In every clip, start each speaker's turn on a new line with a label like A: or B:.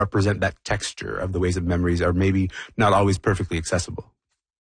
A: represent that texture of the ways that memories are maybe not always perfectly accessible?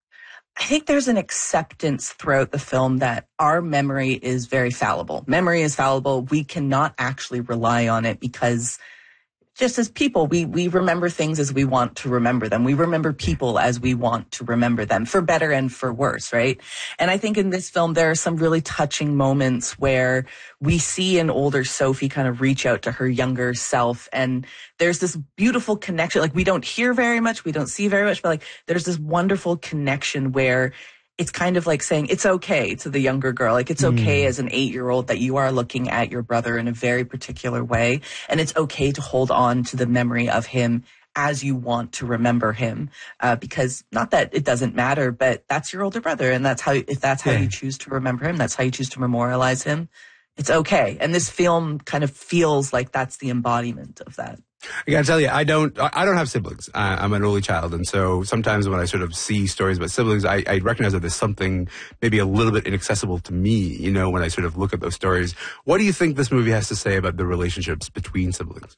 B: I think there's an acceptance throughout the film that our memory is very fallible. Memory is fallible. We cannot actually rely on it because just as people, we remember things as we want to remember them. We remember people as we want to remember them, for better and for worse, right? And I think in this film, there are some really touching moments where we see an older Sophie kind of reach out to her younger self. And there's this beautiful connection. Like, we don't hear very much, we don't see very much, but like, there's this wonderful connection where it's kind of like saying it's okay to the younger girl. Like, it's okay as an 8-year-old that you are looking at your brother in a very particular way. And it's okay to hold on to the memory of him as you want to remember him. Because not that it doesn't matter, but that's your older brother. And that's how, if that's how you choose to remember him, that's how you choose to memorialize him. It's okay. And this film kind of feels like that's the embodiment of that.
A: I gotta tell you, I don't have siblings. I'm an only child, and so sometimes when I sort of see stories about siblings, I recognize that there's something maybe a little bit inaccessible to me, you know, when I sort of look at those stories. What do you think this movie has to say about the relationships between siblings?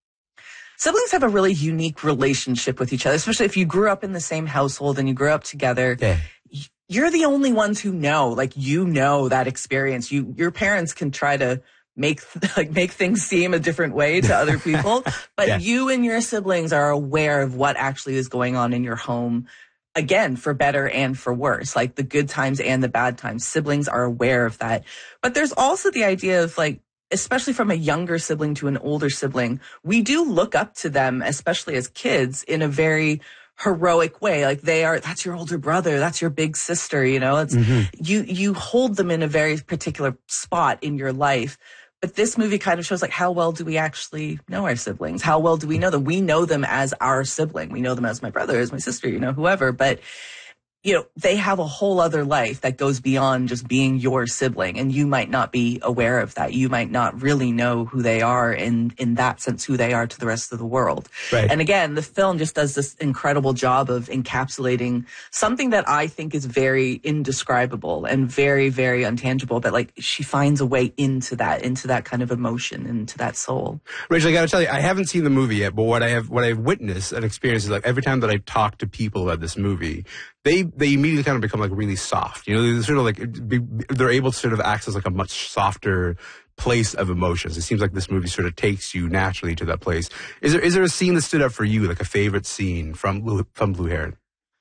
B: Siblings have a really unique relationship with each other, especially if you grew up in the same household and you grew up together. Yeah. You're the only ones who know, like, you know that experience. Your parents can try to make things seem a different way to other people, but you and your siblings are aware of what actually is going on in your home, again, for better and for worse, like the good times and the bad times. Siblings are aware of that. But there's also the idea of, like, especially from a younger sibling to an older sibling, we do look up to them, especially as kids, in a very heroic way. Like, that's your older brother, that's your big sister, you know. It's you hold them in a very particular spot in your life. But this movie kind of shows, like, how well do we actually know our siblings? How well do we know them? We know them as our sibling. We know them as my brother, as my sister, you know, whoever. But, you know, they have a whole other life that goes beyond just being your sibling. And you might not be aware of that. You might not really know who they are in that sense, who they are to the rest of the world. Right. And again, the film just does this incredible job of encapsulating something that I think is very indescribable and very, very untangible. But, like, she finds a way into that kind of emotion, into that soul.
A: Rachel, I got to tell you, I haven't seen the movie yet, but what I've witnessed and experienced is, like, every time that I talk to people about this movie, they immediately kind of become, like, really soft. You know, they're sort of like, they're able to sort of access, like, a much softer place of emotions. It seems like this movie sort of takes you naturally to that place. Is there a scene that stood out for you, like a favorite scene from Blue Heron?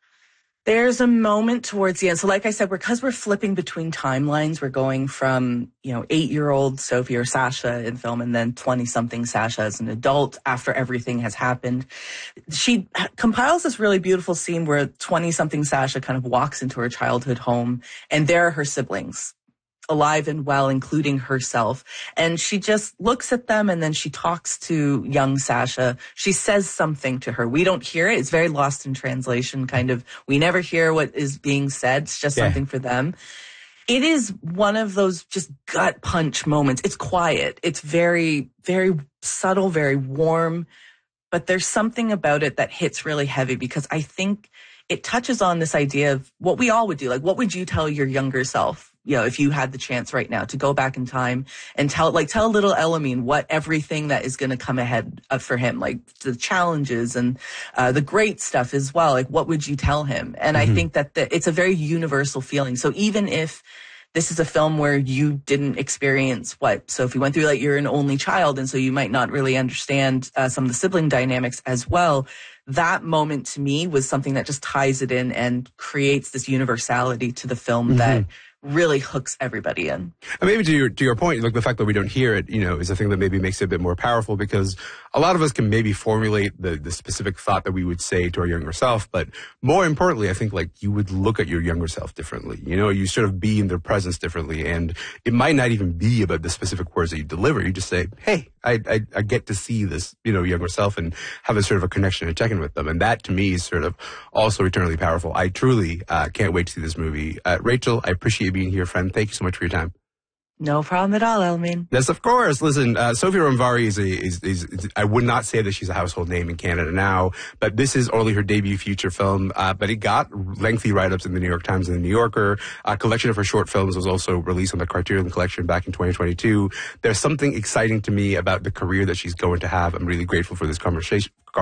B: There's a moment towards the end. So like I said, because we're flipping between timelines, we're going from, you know, 8-year-old Sophie or Sasha in film, and then 20-something Sasha as an adult after everything has happened. She compiles this really beautiful scene where 20-something Sasha kind of walks into her childhood home, and there are her siblings, alive and well, including herself. And she just looks at them, and then she talks to young Sasha. She says something to her. We don't hear it. It's very lost in translation, kind of. We never hear what is being said. It's just something for them. It is one of those just gut punch moments. It's quiet. It's very, very subtle, very warm. But there's something about it that hits really heavy, because I think it touches on this idea of what we all would do. Like, what would you tell your younger self? You know, if you had the chance right now to go back in time and tell little Elamine what everything that is going to come ahead for him, like the challenges and the great stuff as well. Like, what would you tell him? And I think that it's a very universal feeling. So even if this is a film where you didn't experience what Sophie went through, like, you're an only child, and so you might not really understand some of the sibling dynamics as well. That moment to me was something that just ties it in and creates this universality to the film that really hooks everybody in.
A: And maybe to your point, like, the fact that we don't hear it, you know, is a thing that maybe makes it a bit more powerful, because a lot of us can maybe formulate the specific thought that we would say to our younger self. But more importantly, I think, like, you would look at your younger self differently. You know, you sort of be in their presence differently. And it might not even be about the specific words that you deliver. You just say, hey, I get to see this, you know, younger self and have a sort of a connection and check-in with them. And that, to me, is sort of also eternally powerful. I truly can't wait to see this movie. Rachel, I appreciate you being here, friend. Thank you so much for your time.
B: No problem at all, Elmine.
A: Yes, of course. Listen, Sophie Romvari is I would not say that she's a household name in Canada now, but this is only her debut feature film. But it got lengthy write-ups in the New York Times and the New Yorker. A collection of her short films was also released on the Criterion Collection back in 2022. There's something exciting to me about the career that she's going to have. I'm really grateful for this conversation